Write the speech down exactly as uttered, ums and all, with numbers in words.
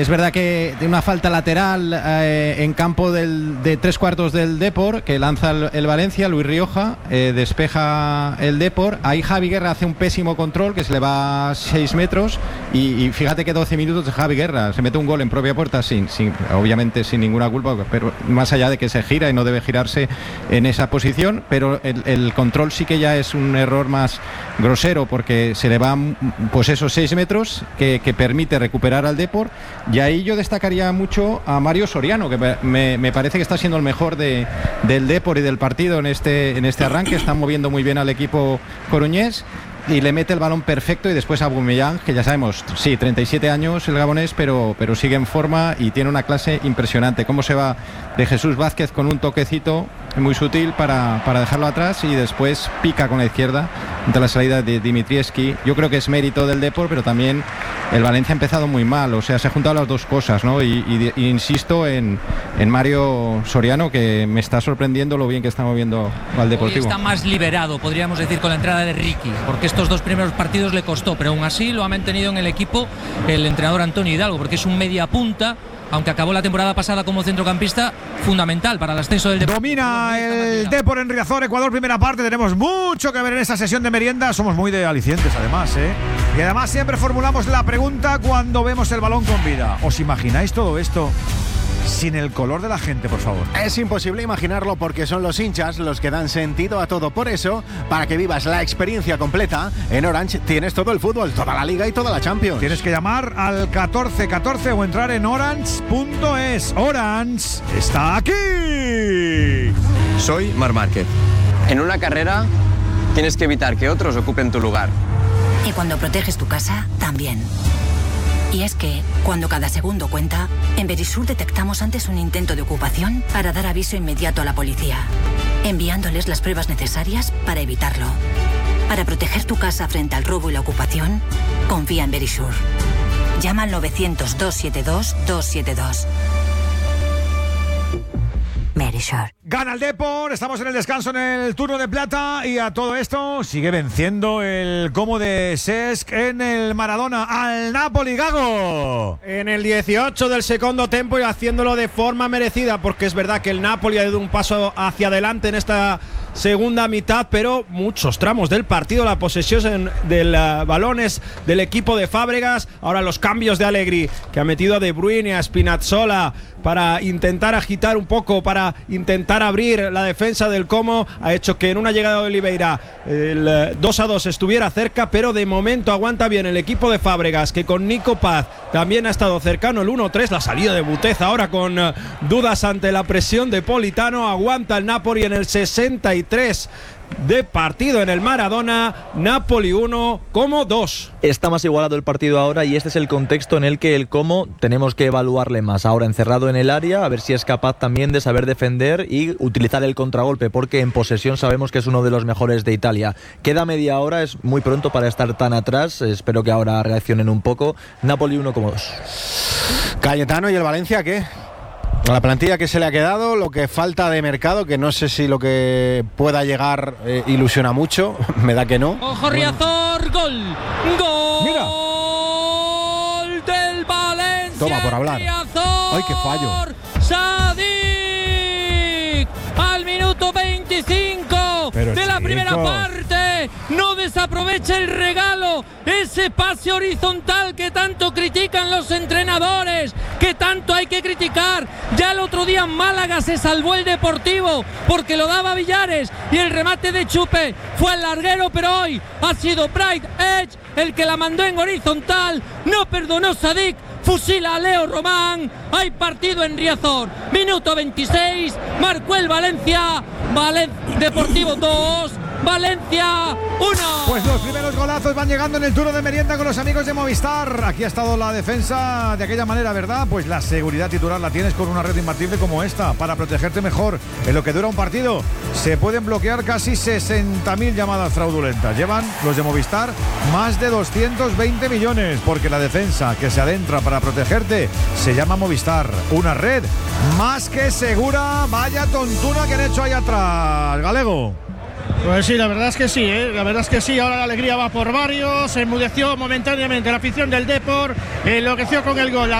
es verdad que tiene una falta lateral eh, en campo del, de tres cuartos del Depor, que lanza el, el Valencia, Luis Rioja, eh, despeja el Depor. Ahí Javi Guerra hace un pésimo control, que se le va a seis metros, y, y fíjate que doce minutos de Javi Guerra, se mete un gol en propia puerta, sin, sin, obviamente sin ninguna culpa, pero más allá de que se gira y no debe girarse en esa posición, pero el, el control sí que ya es un error más grosero, porque se le van pues esos seis metros que, que permite recuperar al Depor. Y ahí yo destacaría mucho a Mario Soriano, que me, me parece que está siendo el mejor de, del Depor y del partido en este, en este arranque. Está moviendo muy bien al equipo coruñés y le mete el balón perfecto. Y después a Aubameyang, que ya sabemos, sí, treinta y siete años el gabonés, pero, pero sigue en forma y tiene una clase impresionante. Cómo se va de Jesús Vázquez con un toquecito muy sutil para, para dejarlo atrás, y después pica con la izquierda ante la salida de Dimitrievski. Yo creo que es mérito del Depor, pero también el Valencia ha empezado muy mal, o sea, se han juntado las dos cosas, ¿no? Y, y, y insisto en, en Mario Soriano, que me está sorprendiendo lo bien que está moviendo al Deportivo. Hoy está más liberado, podríamos decir, con la entrada de Ricky, porque estos dos primeros partidos le costó, pero aún así lo ha mantenido en el equipo el entrenador Antonio Hidalgo, porque es un media punta, aunque acabó la temporada pasada como centrocampista, fundamental para el ascenso del Depor. Domina el Depor en Riazor, Ecuador, primera parte. Tenemos mucho que ver en esta sesión de merienda. Somos muy de alicientes, además, ¿eh? Y además siempre formulamos la pregunta cuando vemos el balón con vida. ¿Os imagináis todo esto sin el color de la gente, por favor? Es imposible imaginarlo, porque son los hinchas los que dan sentido a todo. Por eso, para que vivas la experiencia completa, en Orange tienes todo el fútbol, toda la Liga y toda la Champions. Tienes que llamar al catorce catorce o entrar en orange punto es. Orange está aquí. Soy Marc Márquez. En una carrera tienes que evitar que otros ocupen tu lugar. Y cuando proteges tu casa, también. Y es que, cuando cada segundo cuenta, en Verisur detectamos antes un intento de ocupación para dar aviso inmediato a la policía, enviándoles las pruebas necesarias para evitarlo. Para proteger tu casa frente al robo y la ocupación, confía en Verisur. Llama al novecientos, doscientos setenta y dos, doscientos setenta y dos. Verisur. Gana el Depor, estamos en el descanso en el turno de plata, y a todo esto sigue venciendo el Como de Cesc en el Maradona al Napoli. Gago. En el dieciocho del segundo tiempo, y haciéndolo de forma merecida, porque es verdad que el Napoli ha dado un paso hacia adelante en esta segunda mitad, pero muchos tramos del partido la posesión del uh, balones del equipo de Fábregas. Ahora los cambios de Allegri, que ha metido a De Bruyne, a Spinazzola, para intentar agitar un poco, para intentar abrir la defensa del Como, ha hecho que en una llegada de Oliveira el dos a dos estuviera cerca, pero de momento aguanta bien el equipo de Fábregas, que con Nico Paz también ha estado cercano el uno tres. La salida de Butez ahora con uh, dudas ante la presión de Politano. Aguanta el Napoli en el sesenta y tres de partido en el Maradona. Napoli uno, Como dos. Está más igualado el partido ahora, y este es el contexto en el que el Como tenemos que evaluarle más. Ahora encerrado en el área, a ver si es capaz también de saber defender y utilizar el contragolpe, porque en posesión sabemos que es uno de los mejores de Italia. Queda media hora, es muy pronto para estar tan atrás. Espero que ahora reaccionen un poco. Napoli uno, Como dos. Cayetano, ¿y el Valencia qué? La plantilla que se le ha quedado, lo que falta de mercado, que no sé si lo que pueda llegar eh, ilusiona mucho, me da que no. Ojo, Riazor, gol, gol. Mira. Del Valencia. Toma por hablar. Riazor. Ay, qué fallo. Sadik al minuto veinticinco Pero de la chicos. primera parte. No desaprovecha el regalo, ese pase horizontal que tanto critican los entrenadores, que tanto hay que criticar. Ya el otro día en Málaga se salvó el Deportivo porque lo daba Villares y el remate de Chupe fue al larguero, pero hoy ha sido Bright Edge el que la mandó en horizontal. No perdonó Sadik, fusila a Leo Román. Hay partido en Riazor, minuto veintiséis, marcó el Valencia. Valen- Deportivo dos, Valencia uno. Pues los primeros golazos van llegando en el turno de merienda con los amigos de Movistar. Aquí ha estado la defensa de aquella manera, ¿verdad? Pues la seguridad titular la tienes con una red imbatible como esta, para protegerte mejor en lo que dura un partido. Se pueden bloquear casi sesenta mil llamadas fraudulentas. Llevan los de Movistar más de doscientos veinte millones, porque la defensa que se adentra para protegerte se llama Movistar. Una red más que segura. Vaya tontuna que han hecho ahí atrás, Galego. Pues sí, la verdad es que sí, ¿eh? La verdad es que sí, ahora la alegría va por varios, se enmudeció momentáneamente la afición del Depor, enloqueció con el gol.